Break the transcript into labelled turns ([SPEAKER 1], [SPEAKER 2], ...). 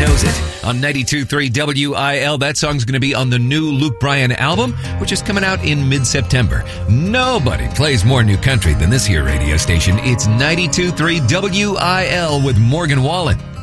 [SPEAKER 1] Knows It on 92.3 WIL. That song's going to be on the new Luke Bryan album, which is coming out in mid-September. Nobody plays more new country than this here radio station. It's 92.3 WIL with Morgan Wallen.